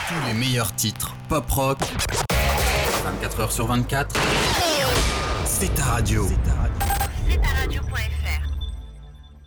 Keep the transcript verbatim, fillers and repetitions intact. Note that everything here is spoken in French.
Tous les meilleurs titres pop rock, vingt-quatre heures sur vingt-quatre, c'est ta radio. C'est ta radio.